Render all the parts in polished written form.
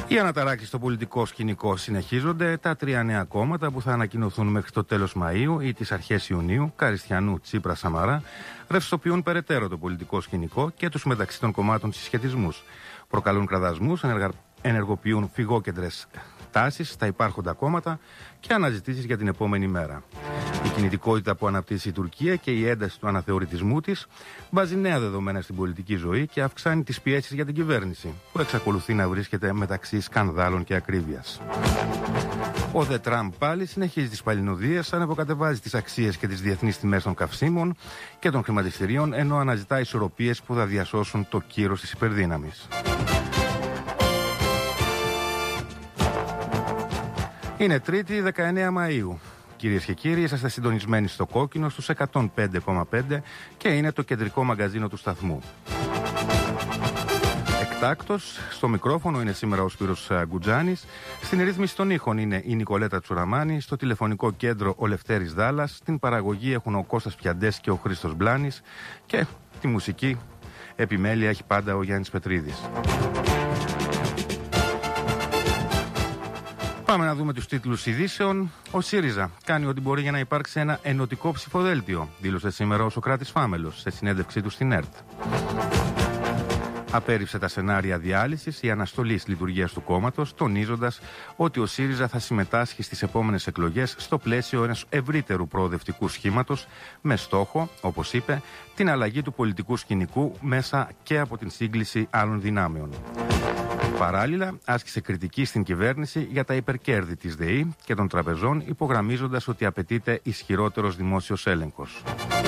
Οι αναταράξεις στο πολιτικό σκηνικό συνεχίζονται. Τα τρία νέα κόμματα που θα ανακοινωθούν μέχρι το τέλος Μαΐου ή τις αρχές Ιουνίου, Καριστιανού, Τσίπρα, Σαμαρά, ρευστοποιούν περαιτέρω το πολιτικό σκηνικό και τους μεταξύ των κομμάτων συσχετισμούς. Προκαλούν κραδασμούς, ενεργοποιούν φυγόκεντρες τάσεις στα υπάρχοντα κόμματα και αναζητήσεις για την επόμενη μέρα. Η κινητικότητα που αναπτύσσει η Τουρκία και η ένταση του αναθεωρητισμού της βάζει νέα δεδομένα στην πολιτική ζωή και αυξάνει τις πιέσεις για την κυβέρνηση, που εξακολουθεί να βρίσκεται μεταξύ σκανδάλων και ακρίβειας. Ο Δε Τραμπ πάλι συνεχίζει τις παλινοδίες, ανεβοκατεβάζει τις αξίες και τις διεθνείς τιμές των καυσίμων και των χρηματιστηρίων, ενώ αναζητά ισορροπίες που θα διασώσουν το κύρος της υπερδύναμης. Είναι Τρίτη, 19 Μαΐου. Κυρίες και κύριοι, είσαστε συντονισμένοι στο Κόκκινο στους 105,5 και είναι το κεντρικό μαγκαζίνο του σταθμού. Εκτάκτος, στο μικρόφωνο είναι σήμερα ο Σπύρος Γκουτζάνης, στην ρύθμιση των ήχων είναι η Νικολέτα Τσουραμάνη, στο τηλεφωνικό κέντρο ο Λευτέρης Δάλλας, στην παραγωγή έχουν ο Κώστας Πιαντές και ο Χρήστος Μπλάνης και τη μουσική επιμέλεια έχει πάντα ο Γιάννης Πετρίδης. Πάμε να δούμε τους τίτλους ειδήσεων. Ο ΣΥΡΙΖΑ κάνει ό,τι μπορεί για να υπάρξει ένα ενωτικό ψηφοδέλτιο, δήλωσε σήμερα ο Σωκράτης Φάμελος σε συνέντευξή του στην ΕΡΤ. Απέρριψε τα σενάρια διάλυσης ή αναστολής λειτουργίας του κόμματος, τονίζοντας ότι ο ΣΥΡΙΖΑ θα συμμετάσχει στις επόμενες εκλογές στο πλαίσιο ενός ευρύτερου προοδευτικού σχήματος, με στόχο, όπως είπε, την αλλαγή του πολιτικού σκηνικού μέσα και από την σύγκληση άλλων δυνάμεων. Παράλληλα, άσκησε κριτική στην κυβέρνηση για τα υπερκέρδη της ΔΕΗ και των τραπεζών, υπογραμμίζοντας ότι απαιτείται ισχυρότερος δημόσιος έλεγχος.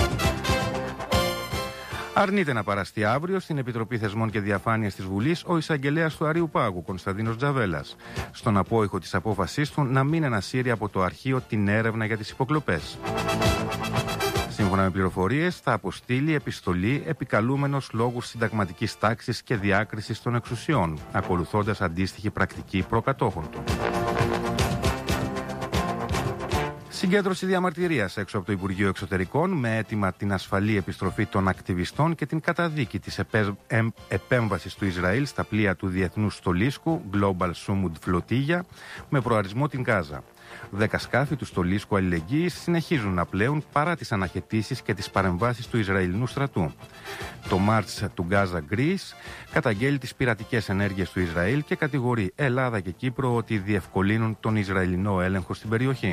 Αρνείται να παραστεί αύριο στην Επιτροπή Θεσμών και Διαφάνειας της Βουλής ο εισαγγελέας του Αρείου Πάγου, Κωνσταντίνος Τζαβέλας, στον απόϊχο της απόφασής του να μην ανασύρει από το αρχείο την έρευνα για τις υποκλοπές. Σύμφωνα με πληροφορίες, θα αποστείλει επιστολή επικαλούμενος λόγους συνταγματικής τάξης και διάκρισης των εξουσιών, ακολουθώντας αντίστοιχη πρακτική προκατόχων του. Συγκέντρωση διαμαρτυρίας έξω από το Υπουργείο Εξωτερικών με αίτημα την ασφαλή επιστροφή των ακτιβιστών και την καταδίκη της επέμβασης του Ισραήλ στα πλοία του Διεθνούς Στολίσκου Global Sumud Flotilla με προορισμό την Γάζα. 10 σκάφη του Στολίσκου Αλληλεγγύης συνεχίζουν να πλέουν παρά τις αναχαιτήσεις και τις παρεμβάσεις του Ισραηλινού στρατού. Το March του Gaza Greece καταγγέλει τις πειρατικές ενέργειες του Ισραήλ και κατηγορεί Ελλάδα και Κύπρο ότι διευκολύνουν τον Ισραηλινό έλεγχο στην περιοχή.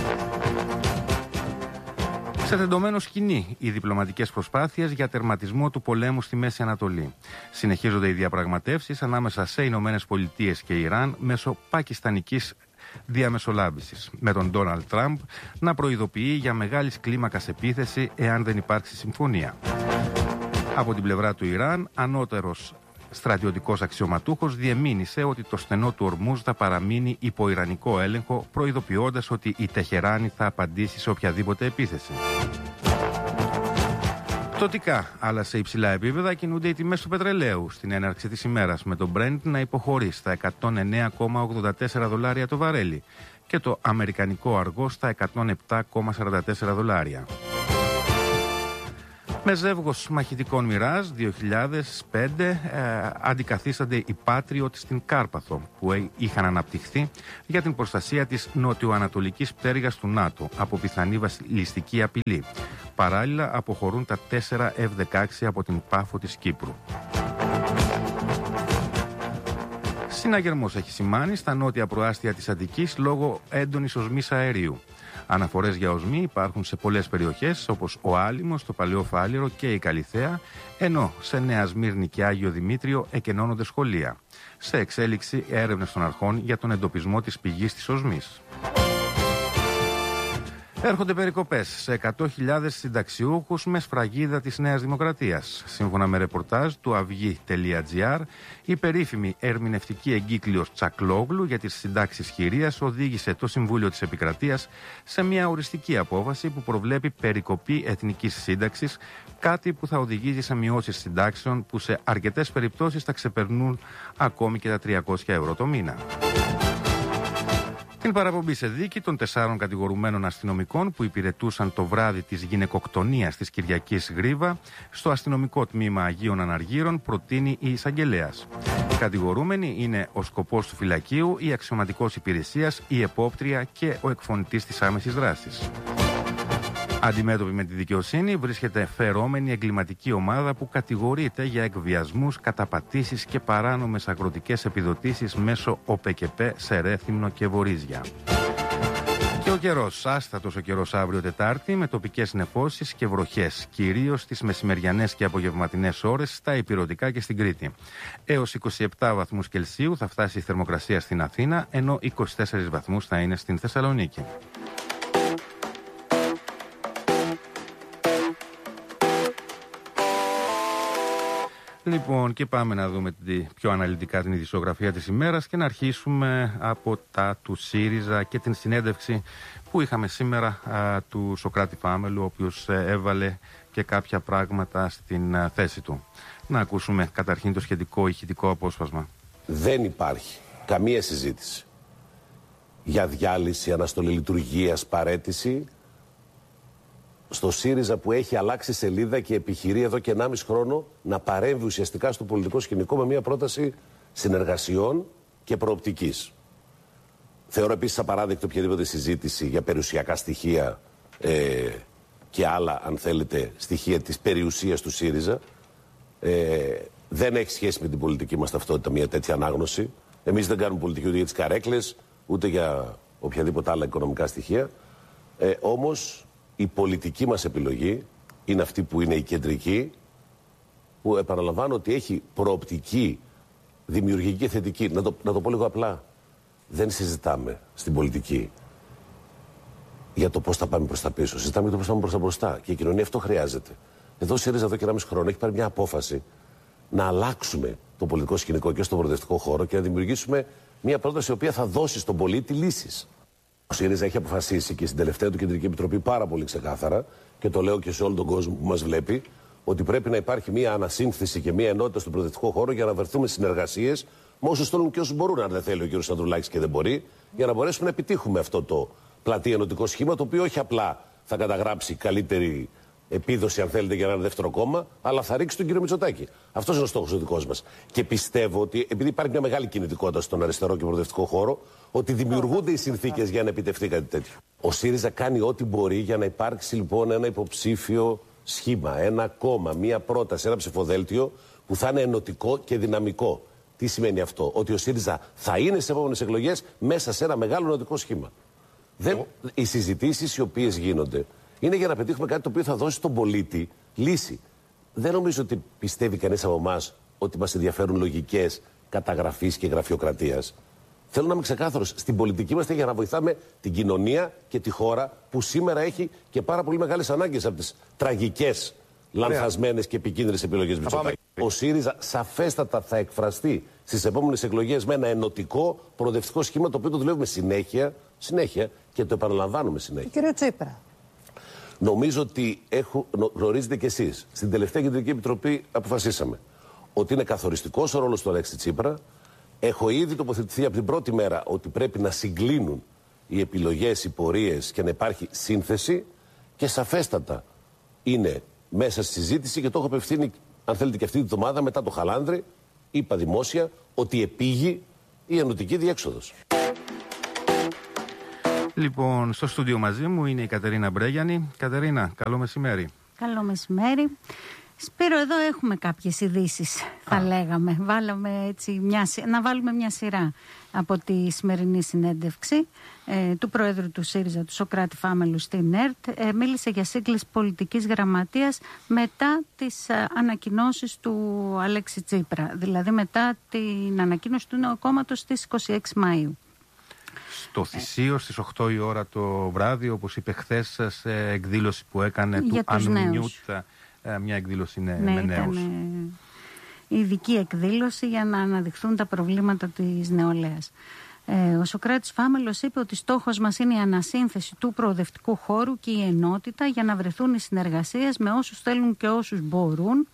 Σε τεντωμένο σκηνή οι διπλωματικές προσπάθειες για τερματισμό του πολέμου στη Μέση Ανατολή. Συνεχίζονται οι διαπραγματεύσεις ανάμεσα σε Ηνωμένες Πολιτείες και Ιράν μέσω πακιστανικής διαμεσολάβησης, με τον Ντόναλντ Τραμπ να προειδοποιεί για μεγάλης κλίμακας επίθεση εάν δεν υπάρξει συμφωνία. Από την πλευρά του Ιράν, ανώτερος στρατιωτικός αξιωματούχος διεμήνυσε ότι το στενό του Ορμούζ θα παραμείνει υπό ιρανικό έλεγχο, προειδοποιώντας ότι η Τεχεράνη θα απαντήσει σε οποιαδήποτε επίθεση. Πτωτικά, αλλά σε υψηλά επίπεδα κινούνται οι τιμές του πετρελαίου στην έναρξη της ημέρας, με το Brent να υποχωρεί στα $109,84 το βαρέλι και το αμερικανικό αργό στα $107,44. Με ζεύγος μαχητικών Μιράζ 2005 αντικαθίστανται οι Patriot στην Κάρπαθο, που είχαν αναπτυχθεί για την προστασία της νοτιοανατολικής πτέρυγας του ΝΑΤΟ από πιθανή βασιλιστική απειλή. Παράλληλα αποχωρούν τα 4 F-16 από την Πάφο της Κύπρου. Συναγερμός έχει σημάνει στα νότια προάστια της Αττικής λόγω έντονης οσμής αερίου. Αναφορές για οσμή υπάρχουν σε πολλές περιοχές όπως ο Άλυμος, το Παλαιό Φάληρο και η Καλιθέα, ενώ σε Νέα Σμύρνη και Άγιο Δημήτριο εκενώνονται σχολεία. Σε εξέλιξη έρευνες των αρχών για τον εντοπισμό της πηγής της οσμής. Έρχονται περικοπές σε 100.000 συνταξιούχους με σφραγίδα της Νέας Δημοκρατίας. Σύμφωνα με ρεπορτάζ του avygi.gr, η περίφημη ερμηνευτική εγκύκλειος Τσακλόγλου για τις συντάξεις χειρίας οδήγησε το Συμβούλιο της Επικρατείας σε μια οριστική απόφαση που προβλέπει περικοπή εθνικής σύνταξης, κάτι που θα οδηγήσει σε μειώσεις συντάξεων που σε αρκετές περιπτώσεις θα ξεπερνούν ακόμη και τα 300 ευρώ το μήνα. Την παραπομπή σε δίκη των 4 κατηγορουμένων αστυνομικών που υπηρετούσαν το βράδυ της γυναικοκτονίας της Κυριακής Γρίβα στο αστυνομικό τμήμα Αγίων Αναργύρων προτείνει η εισαγγελέας. Οι κατηγορούμενοι είναι ο σκοπός του φυλακίου, η αξιωματικός υπηρεσίας, η επόπτρια και ο εκφωνητής της άμεσης δράσης. Αντιμέτωπη με τη δικαιοσύνη βρίσκεται φερόμενη εγκληματική ομάδα που κατηγορείται για εκβιασμούς, καταπατήσεις και παράνομες αγροτικές επιδοτήσεις μέσω ΟΠΕΚΕΠΕ σε Ρέθυμνο και Βορίζια. Και ο καιρός, άστατος ο καιρός αύριο Τετάρτη, με τοπικές νεφώσεις και βροχές, κυρίως στις μεσημεριανές και απογευματινές ώρες στα ηπειρωτικά και στην Κρήτη. Έως 27 βαθμούς Κελσίου θα φτάσει η θερμοκρασία στην Αθήνα, ενώ 24 βαθμούς θα είναι στην Θεσσαλονίκη. Λοιπόν, και πάμε να δούμε πιο αναλυτικά την ειδησιογραφία της ημέρας και να αρχίσουμε από τα του ΣΥΡΙΖΑ και την συνέντευξη που είχαμε σήμερα του Σωκράτη Φάμελου, ο οποίος έβαλε και κάποια πράγματα στην θέση του. Να ακούσουμε καταρχήν το σχετικό ηχητικό απόσπασμα. Δεν υπάρχει καμία συζήτηση για διάλυση, αναστολή λειτουργίας, παραίτηση στο ΣΥΡΙΖΑ που έχει αλλάξει σελίδα και επιχειρεί εδώ και 1,5 χρόνο να παρέμβει ουσιαστικά στο πολιτικό σκηνικό με μια πρόταση συνεργασιών και προοπτικής. Θεωρώ επίσης απαράδεκτο οποιαδήποτε συζήτηση για περιουσιακά στοιχεία και άλλα, αν θέλετε, στοιχεία της περιουσίας του ΣΥΡΙΖΑ. Δεν έχει σχέση με την πολιτική μας ταυτότητα μια τέτοια ανάγνωση. Εμείς δεν κάνουμε πολιτική ούτε για τις καρέκλες, ούτε για οποιαδήποτε άλλα οικονομικά στοιχεία. Όμως η πολιτική μας επιλογή είναι αυτή που είναι η κεντρική, που επαναλαμβάνω ότι έχει προοπτική, δημιουργική και θετική. Να το πω λίγο απλά. Δεν συζητάμε στην πολιτική για το πώς θα πάμε προς τα πίσω. Συζητάμε για το πώς θα πάμε προς τα μπροστά. Και η κοινωνία αυτό χρειάζεται. Εδώ ο ΣΥΡΙΖΑ εδώ και 1,5 χρόνο έχει πάρει μια απόφαση να αλλάξουμε το πολιτικό σκηνικό και στον προοδευτικό χώρο και να δημιουργήσουμε μια πρόταση η οποία θα δώσει στον πολίτη λύσεις. Ο ΣΥΡΙΖΑ έχει αποφασίσει και στην τελευταία του Κεντρική Επιτροπή πάρα πολύ ξεκάθαρα, και το λέω και σε όλο τον κόσμο που μας βλέπει, ότι πρέπει να υπάρχει μια ανασύνθεση και μια ενότητα στον προοδευτικό χώρο για να βρεθούμε συνεργασίες με όσους θέλουν και όσους μπορούν, αν δεν θέλει ο κ. Ανδρουλάκης και δεν μπορεί, για να μπορέσουμε να επιτύχουμε αυτό το πλατή ενωτικό σχήμα, το οποίο όχι απλά θα καταγράψει καλύτερη επίδοση, αν θέλετε, για ένα δεύτερο κόμμα, αλλά θα ρίξει τον κύριο Μητσοτάκη. Αυτός είναι ο στόχος ο δικός μας. Και πιστεύω ότι, επειδή υπάρχει μια μεγάλη κινητικότητα στον αριστερό και προοδευτικό χώρο, ότι δημιουργούνται οι συνθήκες για να επιτευχθεί κάτι τέτοιο. Ο ΣΥΡΙΖΑ κάνει ό,τι μπορεί για να υπάρξει λοιπόν ένα υποψήφιο σχήμα, ένα κόμμα, μια πρόταση, ένα ψηφοδέλτιο που θα είναι ενωτικό και δυναμικό. Τι σημαίνει αυτό? Ότι ο ΣΥΡΙΖΑ θα είναι στις επόμενες εκλογές μέσα σε ένα μεγάλο ενωτικό σχήμα. Οι συζητήσεις οι οποίες γίνονται είναι για να πετύχουμε κάτι το οποίο θα δώσει στον πολίτη λύση. Δεν νομίζω ότι πιστεύει κανείς από εμάς ότι μας ενδιαφέρουν λογικές καταγραφής και γραφειοκρατίας. Θέλω να είμαι ξεκάθαρος. Στην πολιτική είμαστε για να βοηθάμε την κοινωνία και τη χώρα που σήμερα έχει και πάρα πολύ μεγάλες ανάγκες από τις τραγικές, λανθασμένες και επικίνδυνες επιλογές Μητσοτάκη. Ο ΣΥΡΙΖΑ σαφέστατα θα εκφραστεί στις επόμενες εκλογές με ένα ενωτικό προοδευτικό σχήμα, το οποίο το δουλεύουμε συνέχεια και το επαναλαμβάνουμε συνέχεια. Κύριε Τσίπρα. Νομίζω ότι γνωρίζετε κι εσείς. Στην τελευταία Κεντρική Επιτροπή αποφασίσαμε ότι είναι καθοριστικός ο ρόλος του Αλέξη Τσίπρα. Έχω ήδη τοποθετηθεί από την πρώτη μέρα ότι πρέπει να συγκλίνουν οι επιλογές, οι πορείες και να υπάρχει σύνθεση, και σαφέστατα είναι μέσα στη συζήτηση και το έχω απευθύνει, αν θέλετε, και αυτή την εβδομάδα μετά το Χαλάνδρη. Είπα δημόσια ότι επήγει η ενωτική διέξοδος. Λοιπόν, στο στούντιο μαζί μου είναι η Κατερίνα Μπρέγιανη. Κατερίνα, καλό μεσημέρι. Καλό μεσημέρι. Σπύρο, εδώ έχουμε κάποιες ειδήσεις, θα λέγαμε. Να βάλουμε μια σειρά από τη σημερινή συνέντευξη του Πρόεδρου του ΣΥΡΙΖΑ, του Σωκράτη Φάμελου, στην ΕΡΤ. Μίλησε για σύγκληση πολιτικής γραμματείας μετά τις ανακοινώσεις του Αλέξη Τσίπρα. Δηλαδή μετά την ανακοίνωση του νέου κόμματος στις 26 Μαΐου. Στο Θησίο στις 8 η ώρα το βράδυ, όπως είπε χθες σε εκδήλωση που έκανε του Unmute, μια εκδήλωση με νέους. Ειδική εκδήλωση για να αναδειχθούν τα προβλήματα της νεολαίας. Ο Σωκράτης Φάμελος είπε ότι στόχος μας είναι η ανασύνθεση του προοδευτικού χώρου και η ενότητα για να βρεθούν οι συνεργασίες με όσους θέλουν και όσους μπορούν,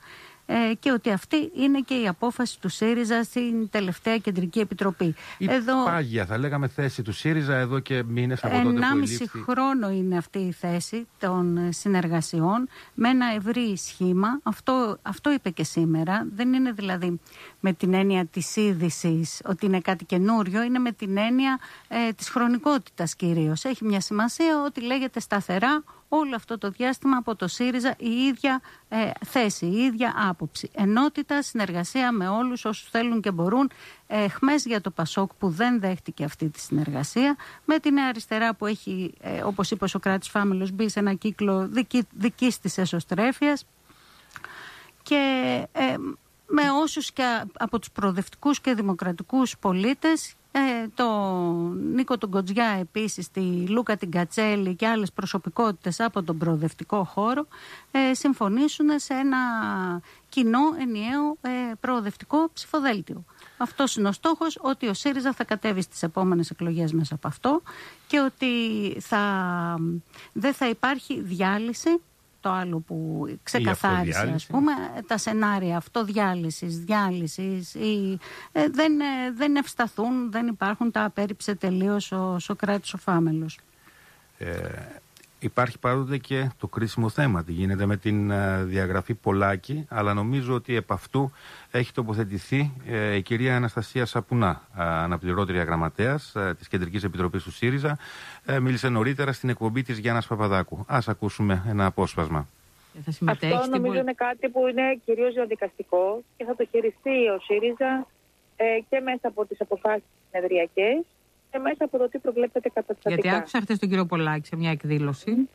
και ότι αυτή είναι και η απόφαση του ΣΥΡΙΖΑ στην τελευταία Κεντρική Επιτροπή. Η πάγια, θα λέγαμε, θέση του ΣΥΡΙΖΑ εδώ και μήνες από τότε που ελήφθη. 1,5 χρόνο είναι αυτή η θέση των συνεργασιών με ένα ευρύ σχήμα. Αυτό είπε και σήμερα. Δεν είναι δηλαδή με την έννοια της είδησης ότι είναι κάτι καινούριο, είναι με την έννοια της χρονικότητας κυρίως. Έχει μια σημασία ότι λέγεται σταθερά όλο αυτό το διάστημα από το ΣΥΡΙΖΑ η ίδια θέση, η ίδια άποψη. Ενότητα, συνεργασία με όλους όσους θέλουν και μπορούν. Χμές για το ΠΑΣΟΚ που δεν δέχτηκε αυτή τη συνεργασία. Με την Αριστερά που έχει, όπως είπε ο Σωκράτης Φάμελος, μπει σε ένα κύκλο δικής της εσωστρέφειας. Και με όσους και από τους προοδευτικούς και δημοκρατικούς πολίτες, τον Νίκο τον Κοτζιά επίσης, τη Λούκα την Κατσέλη και άλλες προσωπικότητες από τον προοδευτικό χώρο, συμφωνήσουν σε ένα κοινό ενιαίο προοδευτικό ψηφοδέλτιο. Αυτός είναι ο στόχος, ότι ο ΣΥΡΙΖΑ θα κατέβει στις επόμενες εκλογές μέσα από αυτό και ότι δεν θα υπάρχει διάλυση. Το άλλο που ξεκαθάρισε, ας πούμε, τα σενάρια αυτοδιάλυσης, διάλυσης ή δεν ευσταθούν, δεν υπάρχουν, τα απέρριψε τελείως ο Σωκράτης ο Φάμελος. Υπάρχει πάντοτε και το κρίσιμο θέμα, τι γίνεται με την διαγραφή Πολάκη, αλλά νομίζω ότι επ' αυτού έχει τοποθετηθεί η κυρία Αναστασία Σαπουνά, αναπληρώτρια γραμματέας της Κεντρικής Επιτροπής του ΣΥΡΙΖΑ. Μίλησε νωρίτερα στην εκπομπή της Γιάννας Παπαδάκου. Ας ακούσουμε ένα απόσπασμα. Αυτό νομίζω είναι κάτι που είναι κυρίως διαδικαστικό και θα το χειριστεί ο ΣΥΡΙΖΑ και μέσα από τις αποφάσεις συνεδριακές και μέσα από το τι προβλέπεται καταστατικά. Γιατί άκουσα χθες τον κύριο Πολάκη σε μια εκδήλωση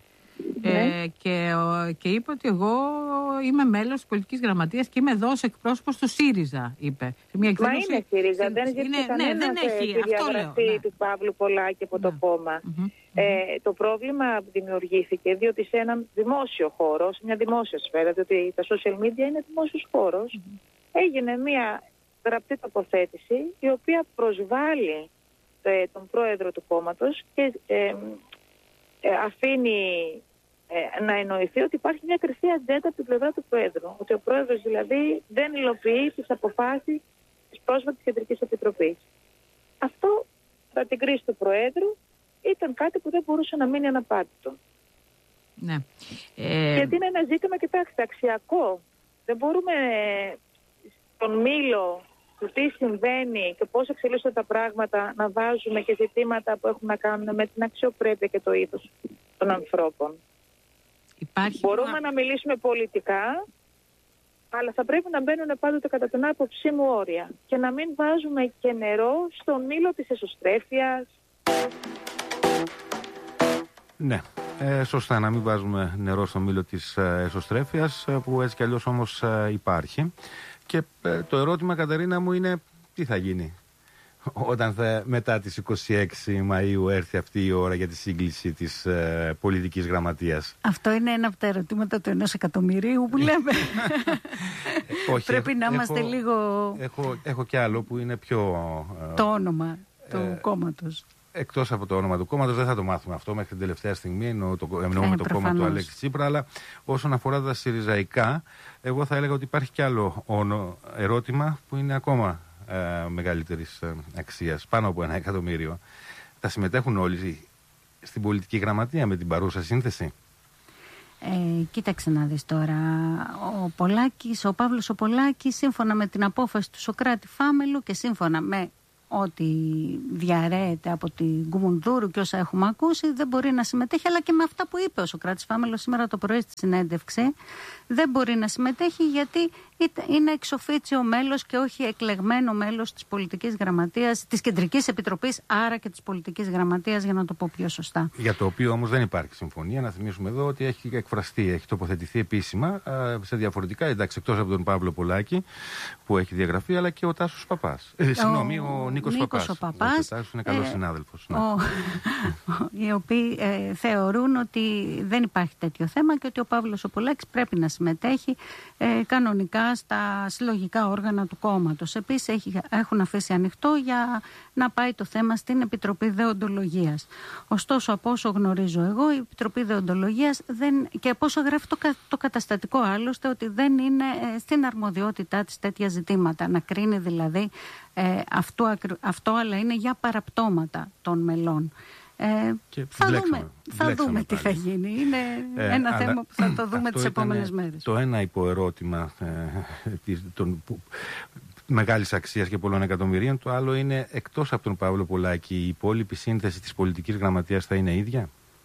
και είπε ότι εγώ είμαι μέλος της πολιτικής γραμματείας και είμαι εδώ ως εκπρόσωπος του ΣΥΡΙΖΑ, είπε. Σε μια εκδήλωση, μα είναι ΣΥΡΙΖΑ, δεν ζήτησε κανένας τη διαγραφή του Παύλου Πολάκη από το κόμμα. Το πρόβλημα δημιουργήθηκε διότι σε έναν δημόσιο χώρο, σε μια δημόσια σφαίρα, διότι τα social media είναι δημόσιος χώρος, έγινε μια γραπτή τοποθέτηση η οποία προσβάλλει τον πρόεδρο του κόμματος και αφήνει να εννοηθεί ότι υπάρχει μια κρυφή ατζέντα από την πλευρά του πρόεδρου. Ότι ο πρόεδρος δηλαδή δεν υλοποιεί τις αποφάσεις της πρόσφατης Κεντρικής Επιτροπής. Αυτό, κατά την κρίση του πρόεδρου, ήταν κάτι που δεν μπορούσε να μείνει αναπάντητο. Ναι. Γιατί είναι ένα ζήτημα, κοιτάξτε, αξιακό. Δεν μπορούμε στον μήλο του τι συμβαίνει και πώς εξελίσσονται τα πράγματα να βάζουμε και ζητήματα που έχουν να κάνουν με την αξιοπρέπεια και το ήθος των ανθρώπων. Μπορούμε να μιλήσουμε πολιτικά, αλλά θα πρέπει να μπαίνουν πάντοτε κατά την άποψή μου όρια και να μην βάζουμε και νερό στο μήλο της εσωστρέφειας. Ναι, σωστά, να μην βάζουμε νερό στο μήλο της εσωστρέφειας, που έτσι κι αλλιώς όμως υπάρχει. Και το ερώτημα, Κατερίνα μου, είναι τι θα γίνει όταν μετά τις 26 Μαΐου έρθει αυτή η ώρα για τη σύγκληση της πολιτικής γραμματείας. Αυτό είναι ένα από τα ερωτήματα του 1 εκατομμυρίου που λέμε. Όχι, πρέπει να είμαστε λίγο... Έχω κι άλλο που είναι πιο... Το όνομα του κόμματος. Εκτός από το όνομα του κόμματος, δεν θα το μάθουμε αυτό μέχρι την τελευταία στιγμή, εννοούμε το κόμμα του Αλέξη Τσίπρα, αλλά όσον αφορά τα συριζαϊκά, εγώ θα έλεγα ότι υπάρχει κι άλλο ερώτημα που είναι ακόμα μεγαλύτερης αξίας, πάνω από 1 εκατομμύριο. Θα συμμετέχουν όλοι στην πολιτική γραμματεία με την παρούσα σύνθεση? Κοίταξε να δεις τώρα, ο Παύλος ο Πολάκης, σύμφωνα με την απόφαση του Σωκράτη Φάμελου και σύμφωνα με ό,τι διαρρέεται από την Κουμουνδούρου και όσα έχουμε ακούσει, δεν μπορεί να συμμετέχει, αλλά και με αυτά που είπε ο Σωκράτης Φάμελος σήμερα το πρωί στη συνέντευξη, δεν μπορεί να συμμετέχει γιατί είναι εξοφίτσιο μέλος και όχι εκλεγμένο μέλος της πολιτικής γραμματείας, της Κεντρικής Επιτροπής, άρα και της πολιτικής γραμματείας, για να το πω πιο σωστά. Για το οποίο όμως δεν υπάρχει συμφωνία. Να θυμίσουμε εδώ ότι έχει εκφραστεί, έχει τοποθετηθεί επίσημα σε διαφορετικά, εντάξει, εκτός από τον Παύλο Πολάκη που έχει διαγραφεί, αλλά και ο Τάσος Παπάς. Συγγνώμη, ο Νίκος Παπάς. Ο Παπάς. Ο Τάσος είναι καλός συνάδελφος. Ναι. Οι οποίοι θεωρούν ότι δεν υπάρχει τέτοιο θέμα και ότι ο Παύλος ο Πολάκης πρέπει να συμμετέχει κανονικά αναφορά στα συλλογικά όργανα του κόμματος. Επίσης έχουν αφήσει ανοιχτό για να πάει το θέμα στην Επιτροπή Δεοντολογίας. Ωστόσο, από όσο γνωρίζω εγώ, η Επιτροπή Δεοντολογίας και από όσο γράφει το καταστατικό άλλωστε, ότι δεν είναι στην αρμοδιότητά της τέτοια ζητήματα. Να κρίνει δηλαδή αυτό, αλλά είναι για παραπτώματα των μελών. Θα δούμε τι θα γίνει. Είναι ένα θέμα που θα το δούμε τις επόμενες μέρες. Το ένα υποερώτημα μεγάλης αξίας και πολλών εκατομμυρίων. Το άλλο είναι, εκτός από τον Παύλο Πολάκη, η υπόλοιπη σύνθεση της πολιτικής γραμματείας θα είναι ίδια?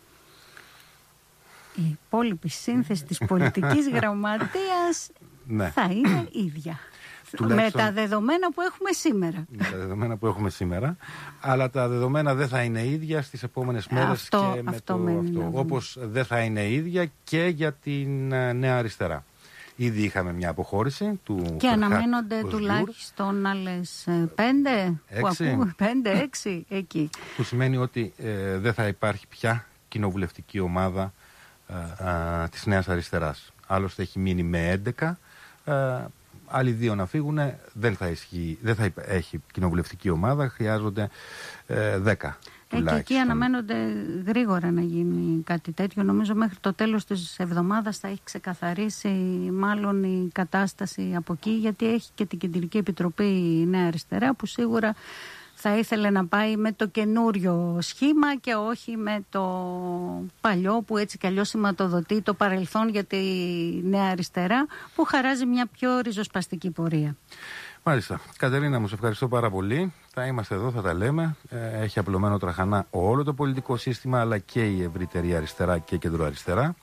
Η υπόλοιπη σύνθεση της πολιτικής γραμματείας θα είναι ίδια. Με τα δεδομένα που έχουμε σήμερα. Με τα δεδομένα που έχουμε σήμερα. Αλλά τα δεδομένα δεν θα είναι ίδια στις επόμενες μέρες και με αυτό. Όπως δεν θα είναι ίδια και για την Νέα Αριστερά. Ήδη είχαμε μια αποχώρηση του. Και αναμένονται τουλάχιστον άλλες 5-6 εκεί. Που σημαίνει ότι δεν θα υπάρχει πια κοινοβουλευτική ομάδα της Νέας Αριστεράς. Άλλωστε έχει μείνει με 11. Άλλοι 2 να φύγουν, δεν θα έχει κοινοβουλευτική ομάδα, χρειάζονται 10. Και εκεί αναμένονται γρήγορα να γίνει κάτι τέτοιο. Νομίζω μέχρι το τέλος της εβδομάδας θα έχει ξεκαθαρίσει μάλλον η κατάσταση από εκεί, γιατί έχει και την Κεντρική Επιτροπή η Νέα Αριστερά, που σίγουρα θα ήθελε να πάει με το καινούριο σχήμα και όχι με το παλιό που έτσι κι αλλιώς σηματοδοτεί το παρελθόν για τη Νέα Αριστερά, που χαράζει μια πιο ριζοσπαστική πορεία. Μάλιστα. Κατερίνα μου, σε ευχαριστώ πάρα πολύ. Θα είμαστε εδώ, θα τα λέμε. Έχει απλωμένο τραχανά όλο το πολιτικό σύστημα, αλλά και η ευρύτερη αριστερά και κεντροαριστερά.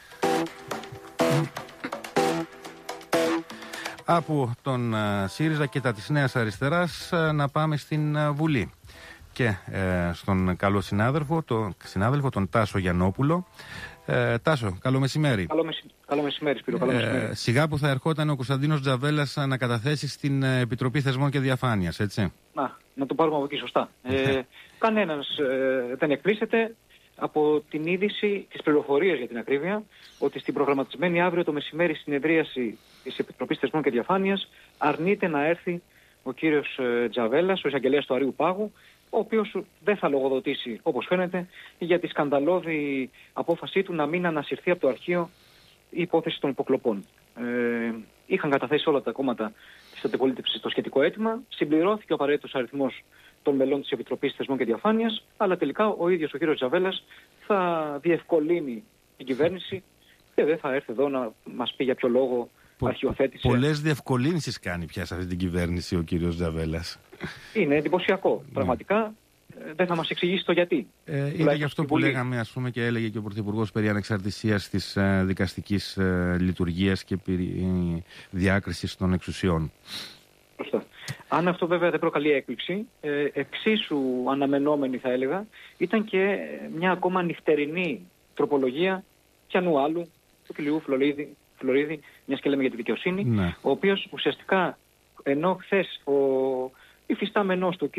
Από τον ΣΥΡΙΖΑ και τα της Νέας Αριστεράς να πάμε στην Βουλή και στον καλό συνάδελφο τον Τάσο Γιαννόπουλο. Τάσο, καλό μεσημέρι. Καλό μεσημέρι, Σπύρο. Καλό μεσημέρι. Σιγά που θα ερχόταν ο Κωνσταντίνος Τζαβέλας να καταθέσει στην Επιτροπή Θεσμών και Διαφάνειας, έτσι. Να το πάρουμε από εκεί σωστά. Κανένας δεν εκπλήσεται από την είδηση, τις πληροφορίες για την ακρίβεια, ότι στην προγραμματισμένη αύριο το μεσημέρι συνεδρίαση της Επιτροπής Θεσμών και Διαφάνειας αρνείται να έρθει ο κύριος Τζαβέλας, ο εισαγγελέας του Αρείου Πάγου, ο οποίος δεν θα λογοδοτήσει, όπως φαίνεται, για τη σκανδαλώδη απόφασή του να μην ανασυρθεί από το αρχείο η υπόθεση των υποκλοπών. Είχαν καταθέσει όλα τα κόμματα της αντιπολίτευσης το σχετικό αίτημα, συμπληρώθηκε ο απαραίτητος αριθμός των μελών της Επιτροπής Θεσμών και Διαφάνειας, αλλά τελικά ο ίδιος ο κύριος Τζαβέλας θα διευκολύνει την κυβέρνηση και δεν θα έρθει εδώ να μας πει για ποιο λόγο αρχιοθέτησε. Πολλές διευκολύνσεις κάνει πια σε αυτή την κυβέρνηση ο κύριος Τζαβέλας. Είναι εντυπωσιακό. Πραγματικά δεν θα μας εξηγήσει το γιατί. Είναι γι' αυτό που λέγαμε, ας πούμε, και έλεγε και ο Πρωθυπουργός περί ανεξαρτησίας της δικαστικής λειτουργίας και περί διάκρισης των εξουσιών. Σωστά. Αν αυτό βέβαια δεν προκαλεί έκπληξη, εξίσου αναμενόμενη θα έλεγα, ήταν και μια ακόμα νυχτερινή τροπολογία πιανού άλλου, του κ. Φλωρίδη, μιας και λέμε για τη δικαιοσύνη, ναι. Ο οποίος ουσιαστικά, ενώ χθες ο υφιστάμενος του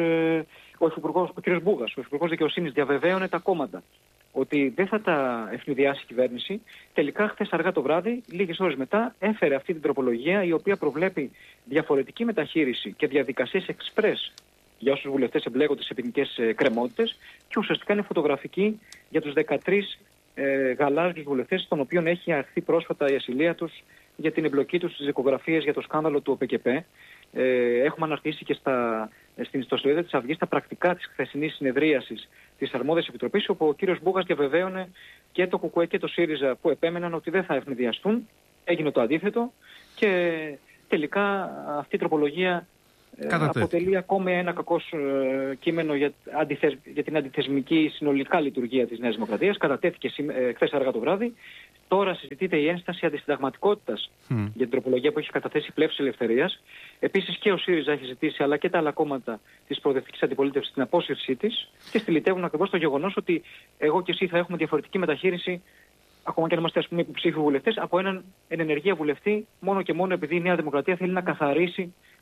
ο κύριος Μπούγας, ο Υπουργός Δικαιοσύνης, διαβεβαίωνε τα κόμματα ότι δεν θα τα ευνηδιάσει η κυβέρνηση, τελικά χθες αργά το βράδυ, λίγες ώρες μετά, έφερε αυτή την τροπολογία, η οποία προβλέπει διαφορετική μεταχείριση και διαδικασίες εξπρές για όσους βουλευτές εμπλέκονται σε ποινικές κρεμότητες, και ουσιαστικά είναι φωτογραφική για τους 13 γαλάζιους βουλευτές, των οποίων έχει αρθεί πρόσφατα η ασυλία τους για την εμπλοκή τους στις δικογραφίες για το σκάνδαλο του ΟΠΚΠ. Έχουμε αναρτήσει και στην ιστοσελίδα της Αυγής τα πρακτικά της χθεσινής συνεδρίασης της Αρμόδιας Επιτροπής, όπου ο κύριος Μπούγας διαβεβαίωνε και το ΚΚΕ και το ΣΥΡΙΖΑ, που επέμεναν ότι δεν θα ευνηδιαστούν. Έγινε το αντίθετο και τελικά αυτή η τροπολογία αποτελεί ακόμα ένα κακό κείμενο για την αντιθεσμική συνολικά λειτουργία της Νέας Δημοκρατίας. Κατατέθηκε χθες αργά το βράδυ. Τώρα συζητείται η ένσταση αντισυνταγματικότητας για την τροπολογία που έχει καταθέσει η Πλεύση Ελευθερίας. Επίσης και ο ΣΥΡΙΖΑ έχει ζητήσει, αλλά και τα άλλα κόμματα της προοδευτικής αντιπολίτευσης, την απόσυρσή της, και στυλιτεύουν ακριβώς το γεγονός ότι εγώ και εσύ θα έχουμε διαφορετική μεταχείριση, ακόμα και αν είμαστε, ας πούμε, υποψήφιοι βουλευτές, από έναν ενεργεία βουλευτή, μόνο και μόνο επειδή η Νέα Δημοκρατία θέλει να καθαρίσει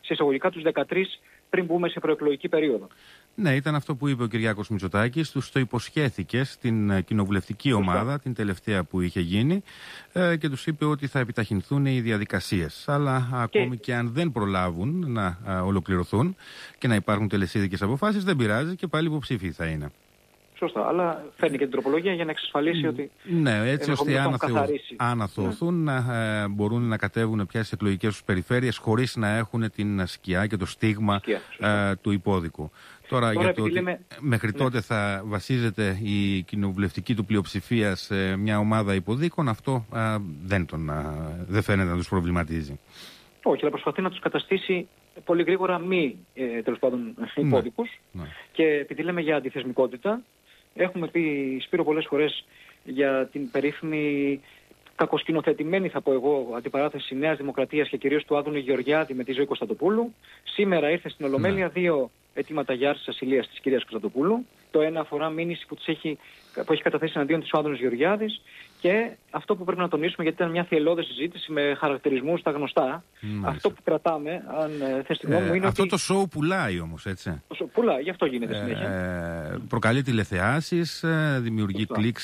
σε εισαγωγικά τους 13 πριν μπούμε σε προεκλογική περίοδο. Ναι, ήταν αυτό που είπε ο Κυριάκος Μητσοτάκης. Τους το υποσχέθηκε στην κοινοβουλευτική ομάδα, την τελευταία που είχε γίνει, και τους είπε ότι θα επιταχυνθούν οι διαδικασίες. Αλλά ακόμη και αν δεν προλάβουν να ολοκληρωθούν και να υπάρχουν τελεσίδικες αποφάσεις, δεν πειράζει και πάλι υποψήφιοι θα είναι. Σωστά, αλλά φέρνει και την τροπολογία για να εξασφαλίσει ότι. Ναι, έτσι ώστε αν αθωωθούν να μπορούν να κατέβουν πια στις εκλογικές τους περιφέρειες χωρίς να έχουν την σκιά και το στίγμα του υπόδικου. Τώρα για το ότι μέχρι τότε θα βασίζεται η κοινοβουλευτική του πλειοψηφία σε μια ομάδα υποδίκων, αυτό δεν φαίνεται να τους προβληματίζει. Όχι, αλλά προσπαθεί να τους καταστήσει πολύ γρήγορα μη τέλος πάντων υπόδικους. Ναι. Και επειδή λέμε για αντιθεσμικότητα, έχουμε πει, Σπύρο, πολλές φορές για την περίφημη κακοσκηνοθετημένη, θα πω εγώ, αντιπαράθεση Νέας Δημοκρατίας και κυρίως του Άδωνη Γεωργιάδη με τη Ζωή Κωνσταντοπούλου. Σήμερα ήρθε στην Ολομέλεια δύο αιτήματα για άρση ασυλίας της κυρίας Κωνσταντοπούλου. Το ένα αφορά μήνυση που έχει καταθέσει εναντίον της ο Άδωνης Γεωργιάδης, και αυτό που πρέπει να τονίσουμε, γιατί ήταν μια θυελλώδη συζήτηση με χαρακτηρισμούς στα γνωστά. Αυτό που κρατάμε, αν θες τη γνώμη μου, είναι αυτό ότι. Το σοου πουλάει όμως, έτσι. Πουλάει, γι' αυτό γίνεται συνέχεια. Προκαλεί τηλεθεάσεις, δημιουργεί κλικ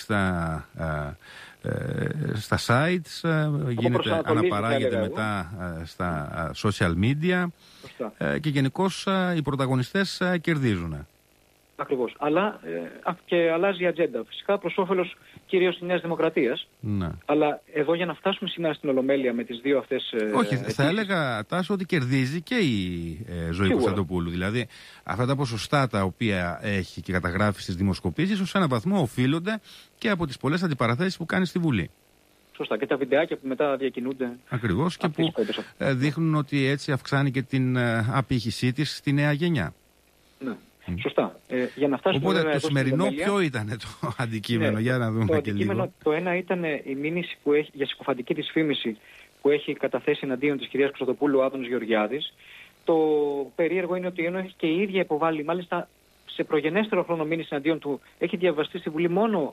στα sites, αναπαράγεται μετά στα social media και γενικώς οι πρωταγωνιστές κερδίζουν. Ακριβώς. Αλλά και αλλάζει η ατζέντα. Φυσικά προς όφελος κυρίως της Νέας Δημοκρατίας. Ναι. Αλλά εδώ για να φτάσουμε σήμερα στην Ολομέλεια με τις δύο αυτές. Όχι, θα έλεγα, Τάσο, ότι κερδίζει και η Ζωή Κωνσταντοπούλου. Δηλαδή αυτά τα ποσοστά τα οποία έχει και καταγράφει στις δημοσκοπήσεις ως έναν βαθμό οφείλονται και από τις πολλές αντιπαραθέσεις που κάνει στη Βουλή. Σωστά. Και τα βιντεάκια που μετά διακινούνται. Ακριβώς, και που δείχνουν ότι έτσι αυξάνει και την απήχησή της στη νέα γενιά. Ναι. Σωστά. Για να φτάσουμε. Οπότε το σημερινό ποιο ήταν το αντικείμενο, για να δούμε και λίγο. Το ένα ήταν η μήνυση που έχει για συκοφαντική δυσφήμιση που έχει καταθέσει εναντίον της κυρίας Κωνσταντοπούλου ο Άδωνης Γεωργιάδης. Το περίεργο είναι ότι ενώ έχει και η ίδια υποβάλει, μάλιστα σε προγενέστερο χρόνο μήνυση εναντίον του, έχει διαβαστεί στη Βουλή μόνο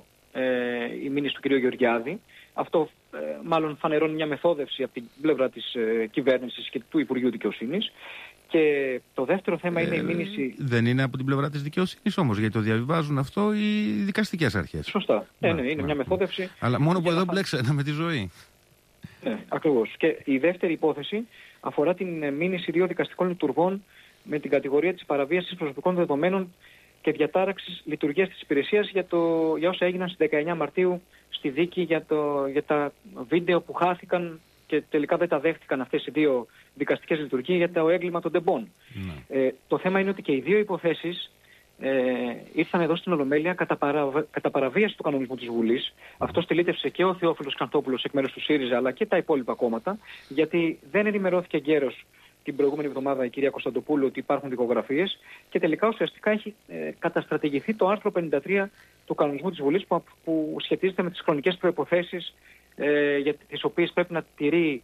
η μήνυση του κυρίου Γεωργιάδη. Αυτό μάλλον φανερώνει μια μεθόδευση από την πλευρά της κυβέρνησης και του Υπουργείου Δικαιοσύνης. Και το δεύτερο θέμα είναι η μήνυση. Δεν είναι από την πλευρά της δικαιοσύνης όμως, γιατί το διαβιβάζουν αυτό οι δικαστικές αρχές. Σωστά. Είναι μια μεθόδευση. Αλλά μόνο που εδώ μπλέξανε με τη ζωή. Ναι, ακριβώς. Και η δεύτερη υπόθεση αφορά την μήνυση δύο δικαστικών λειτουργών με την κατηγορία της παραβίασης προσωπικών δεδομένων και διατάραξης λειτουργίας της υπηρεσίας για όσα έγιναν στις 19 Μαρτίου στη δίκη για τα βίντεο που χάθηκαν και τελικά δεν τα δέχτηκαν αυτές οι δύο δικαστικές λειτουργίες για το έγκλημα των τεμπών. Το θέμα είναι ότι και οι δύο υποθέσεις ήρθαν εδώ στην Ολομέλεια κατά παραβίαση του κανονισμού της Βουλής. Αυτό στελίτευσε και ο Θεόφιλος Κανθόπουλος εκ μέρους του ΣΥΡΙΖΑ, αλλά και τα υπόλοιπα κόμματα, γιατί δεν ενημερώθηκε εγκαίρος την προηγούμενη εβδομάδα η κυρία Κωνσταντοπούλου ότι υπάρχουν δικογραφίες, και τελικά ουσιαστικά έχει καταστρατηγηθεί το άρθρο 53 του κανονισμού της Βουλής που σχετίζεται με τις χρονικές προϋποθέσεις για τις οποίες πρέπει να τηρεί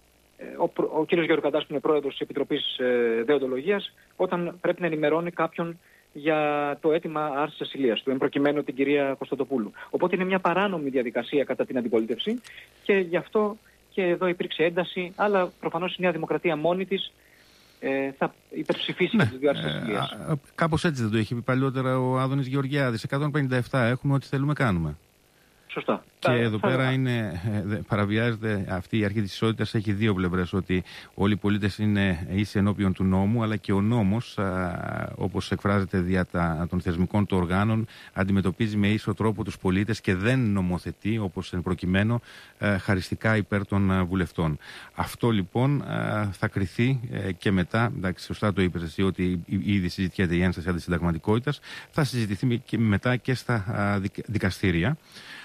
ο κύριος Γεωργαντάς, που είναι πρόεδρος της Επιτροπής Δεοντολογίας, όταν πρέπει να ενημερώνει κάποιον για το αίτημα άρσης ασυλίας του, εμπροκειμένου την κυρία Κωνσταντοπούλου. Οπότε είναι μια παράνομη διαδικασία κατά την αντιπολίτευση, και γι' αυτό και εδώ υπήρξε ένταση, αλλά προφανώς η Νέα Δημοκρατία μόνη της θα υπερψηφίσει τις δύο άρσεις ασυλίας. Κάπως έτσι δεν το είχε πει παλιότερα ο Άδωνης Γεωργιάδης. 157 έχουμε, ό,τι θέλουμε κάνουμε. Σωστά. Και εδώ πέρα παραβιάζεται αυτή η αρχή της ισότητας. Έχει δύο πλευρές, ότι όλοι οι πολίτες είναι ίσοι ενώπιον του νόμου, αλλά και ο νόμος, όπως εκφράζεται δια των θεσμικών του οργάνων, αντιμετωπίζει με ίσο τρόπο τους πολίτες και δεν νομοθετεί, όπως εν προκειμένου, χαριστικά υπέρ των βουλευτών. Αυτό λοιπόν θα κριθεί και μετά. Εντάξει, σωστά το είπες εσύ, ότι ήδη συζητιέται η ένσταση αντισυνταγματικότητας. Θα συζητηθεί και μετά και στα δικαστήρια.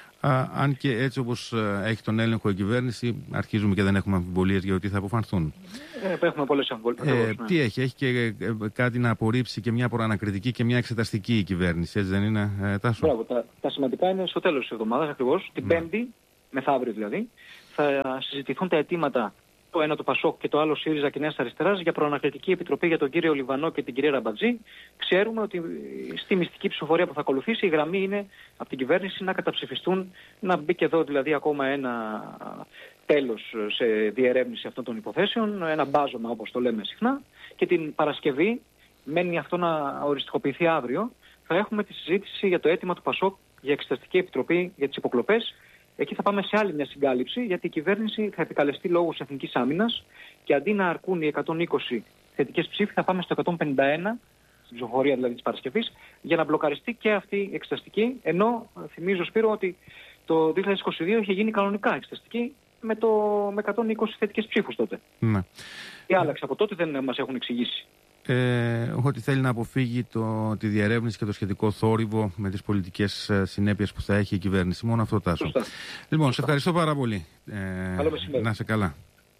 Αν και έτσι όπως έχει τον έλεγχο η κυβέρνηση, αρχίζουμε και δεν έχουμε αμφιβολίες για ότι θα αποφανθούν. Έχουμε πολλές αμφιβολίες. Τι έχει και κάτι να απορρίψει, και μια προανακριτική και μια εξεταστική η κυβέρνηση, έτσι δεν είναι, Τάσο? Μπράβο, τα σημαντικά είναι στο τέλος της εβδομάδας ακριβώς, την Πέμπτη, μεθαύριο δηλαδή, θα συζητηθούν τα αιτήματα, το ένα του ΠΑΣΟΚ και το άλλο ΣΥΡΙΖΑ και Νέας Αριστεράς, για προανακριτική επιτροπή για τον κύριο Λιβανό και την κυρία Ραμπατζή. Ξέρουμε ότι στη μυστική ψηφοφορία που θα ακολουθήσει η γραμμή είναι από την κυβέρνηση να καταψηφιστούν, να μπει και εδώ δηλαδή ακόμα ένα τέλος σε διερεύνηση αυτών των υποθέσεων, ένα μπάζωμα όπως το λέμε συχνά, και την Παρασκευή, μένει αυτό να οριστικοποιηθεί αύριο, θα έχουμε τη συζήτηση για το αίτημα του ΠΑΣΟΚ για Εξεταστική Επιτροπή για τις υποκλοπές. Εκεί θα πάμε σε άλλη μια συγκάλυψη, γιατί η κυβέρνηση θα επικαλεστεί λόγους εθνικής άμυνας και αντί να αρκούν οι 120 θετικές ψήφοι, θα πάμε στο 151, στην ψηφοφορία δηλαδή της Παρασκευής, για να μπλοκαριστεί και αυτή η εξεταστική. Ενώ θυμίζω, Σπύρο, ότι το 2022 είχε γίνει κανονικά εξεταστική με 120 θετικές ψήφους τότε. Ναι. Τι άλλαξε από τότε δεν μας έχουν εξηγήσει. Ότι θέλει να αποφύγει τη διερεύνηση και το σχετικό θόρυβο με τις πολιτικές συνέπειες που θα έχει η κυβέρνηση. Μόνο αυτό, Τάσο. Σωστά. Λοιπόν, σε ευχαριστώ πάρα πολύ. Καλό μεσημέρι. Να είσαι καλά.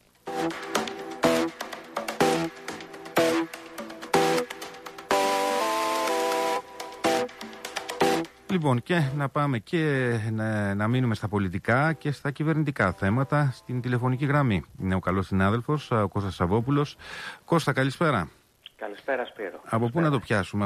Λοιπόν, και να πάμε και να μείνουμε στα πολιτικά και στα κυβερνητικά θέματα στην τηλεφωνική γραμμή. Είναι ο καλός συνάδελφος, ο Κώστας Σαββόπουλος. Κώστα, καλησπέρα. Καλησπέρα, Σπύρο. Από πού να το πιάσουμε,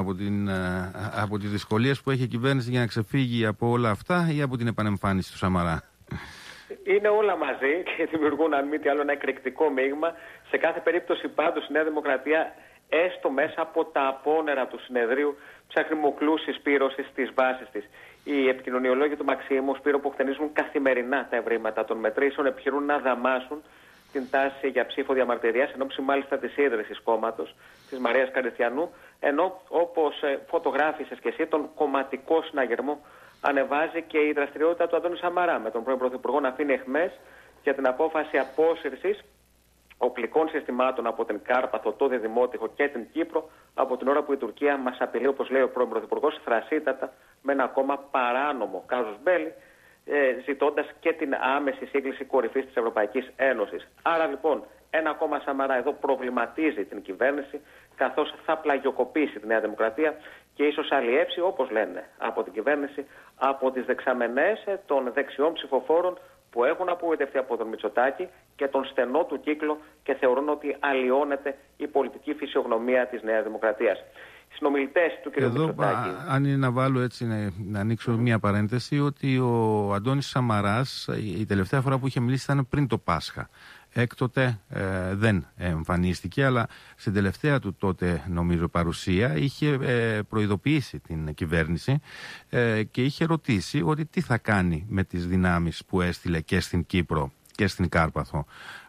από τις δυσκολίες που έχει η κυβέρνηση για να ξεφύγει από όλα αυτά ή από την επανεμφάνιση του Σαμαρά? Είναι όλα μαζί και δημιουργούν, αν μη τι άλλο, ένα εκρηκτικό μείγμα. Σε κάθε περίπτωση, πάντως, η Νέα Δημοκρατία, έστω μέσα από τα απόνερα του συνεδρίου, ψαχρημοκλούσει, Σπύρο, στις βάσεις της. Οι επικοινωνιολόγοι του Μαξίμου, Σπύρο, που χτενίζουν καθημερινά τα ευρήματα των μετρήσεων, επιχειρούν να δαμάσουν την τάση για ψήφο διαμαρτυρίας, εν ώψη μάλιστα της ίδρυσης κόμματος της Μαρίας Καριστιανού, ενώ όπως φωτογράφησες και εσύ, τον κομματικό συναγερμό ανεβάζει και η δραστηριότητα του Αντώνη Σαμαρά, με τον πρώην Πρωθυπουργό να αφήνει εχμές για την απόφαση απόσυρσης οπλικών συστημάτων από την Κάρπαθο, το Διδημότυχο και την Κύπρο, από την ώρα που η Τουρκία μας απειλεί, όπως λέει ο πρώην Πρωθυπουργός, θρασίτατα με ένα ακόμα παράνομο κάζους μπέλι, ζητώντας και την άμεση σύγκληση κορυφής της Ευρωπαϊκής Ένωσης. Άρα λοιπόν, ένα κόμμα Σαμαρά εδώ προβληματίζει την κυβέρνηση, καθώς θα πλαγιοκοπήσει τη Νέα Δημοκρατία και ίσως αλλιεύσει, όπως λένε από την κυβέρνηση, από τις δεξαμενές των δεξιών ψηφοφόρων που έχουν απογοητευτεί από τον Μητσοτάκη και τον στενό του κύκλο και θεωρούν ότι αλλοιώνεται η πολιτική φυσιογνωμία της Νέας Δημοκρατίας. Οι συνομιλητές του κ. Μητσοτάκη. Αν είναι να βάλω έτσι, να ανοίξω μια παρένθεση, ότι ο Αντώνης Σαμαράς η τελευταία φορά που είχε μιλήσει ήταν πριν το Πάσχα. Έκτοτε δεν εμφανίστηκε, αλλά στην τελευταία του τότε, νομίζω, παρουσία είχε προειδοποιήσει την κυβέρνηση και είχε ρωτήσει ότι τι θα κάνει με τις δυνάμεις που έστειλε και στην Κύπρο και στην Κάρπαθο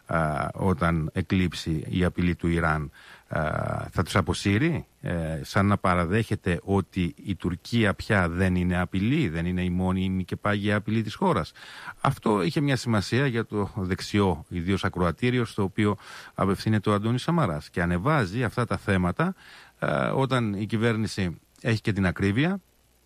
όταν εκλείψει η απειλή του Ιράν. Θα τους αποσύρει, σαν να παραδέχεται ότι η Τουρκία πια δεν είναι απειλή, δεν είναι η μόνη και πάγια απειλή της χώρας. Αυτό είχε μια σημασία για το δεξιό, ιδίως ακροατήριο, στο οποίο απευθύνεται ο Αντώνης Σαμαράς και ανεβάζει αυτά τα θέματα όταν η κυβέρνηση έχει και την ακρίβεια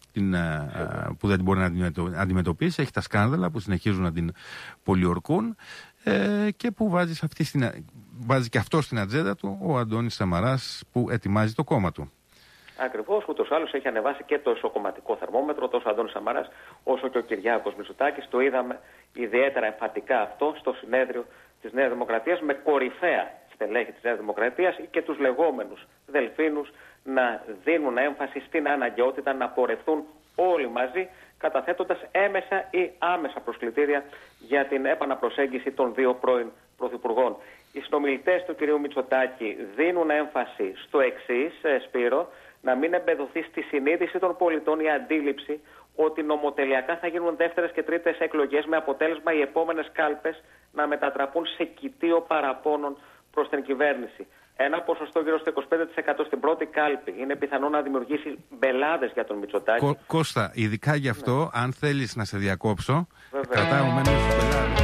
που δεν μπορεί να αντιμετωπίσει, έχει τα σκάνδαλα που συνεχίζουν να την πολιορκούν και που βάζει και αυτό στην ατζέντα του ο Αντώνης Σαμαράς, που ετοιμάζει το κόμμα του. Ακριβώς, ούτως άλλως έχει ανεβάσει και το ισοκομματικό θερμόμετρο, τόσο ο Αντώνης Σαμαράς όσο και ο Κυριάκος Μητσοτάκης. Το είδαμε ιδιαίτερα εμφατικά αυτό στο συνέδριο της Νέας Δημοκρατίας, με κορυφαία στελέχη της Νέας Δημοκρατίας και τους λεγόμενους δελφίνους να δίνουν έμφαση στην αναγκαιότητα να πορευθούν όλοι μαζί, καταθέτοντας έμεσα ή άμεσα προσκλητήρια για την επαναπροσέγγιση των δύο πρώην πρωθυπουργών. Οι συνομιλητές του κ. Μητσοτάκη δίνουν έμφαση στο εξής, Σπύρο, να μην εμπεδοθεί στη συνείδηση των πολιτών η αντίληψη ότι νομοτελειακά θα γίνουν δεύτερες και τρίτες εκλογές, με αποτέλεσμα οι επόμενες κάλπες να μετατραπούν σε κοιτίο παραπώνων προς την κυβέρνηση. Ένα ποσοστό γύρω στο 25% στην πρώτη κάλπη είναι πιθανό να δημιουργήσει μπελάδες για τον Μητσοτάκη. Κώστα, ειδικά γι' αυτό, αν θέλεις να σε διακόψω, κρατάω μένω στους μπελάδες.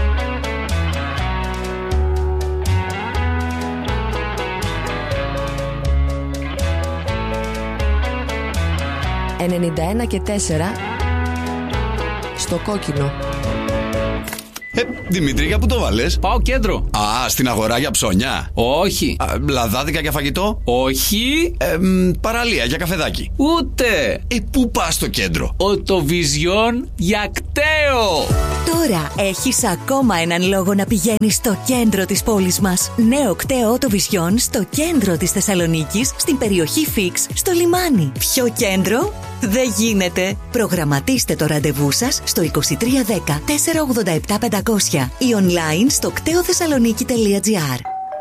91 και 4 στο κόκκινο. Δημήτρη, για πού το βάλες? Πάω κέντρο. Α, στην αγορά για ψώνια? Όχι. Λαδάδικα για φαγητό? Όχι. Παραλία για καφεδάκι? Ούτε. Πού πας στο κέντρο? Οτοβιζιόν για κταίο. Τώρα έχεις ακόμα έναν λόγο να πηγαίνεις στο κέντρο της πόλης μας. Νέο κταίο Οτοβιζιόν στο κέντρο της Θεσσαλονίκης, στην περιοχή Φίξ, στο λιμάνι. Ποιο κέντρο? Δεν γίνεται. Προγραμματίστε το ραντεβού σας στο 2310 487 500 ή online στο κτεοθεσσαλονίκη.gr.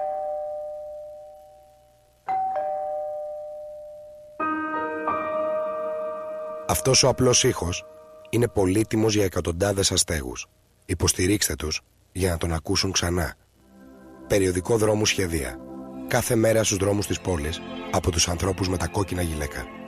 Αυτός ο απλός ήχος είναι πολύτιμος για εκατοντάδες αστέγους. Υποστηρίξτε τους για να τον ακούσουν ξανά. Περιοδικό Δρόμου Σχεδία. Κάθε μέρα στους δρόμους της πόλης από τους ανθρώπους με τα κόκκινα γυλαίκα.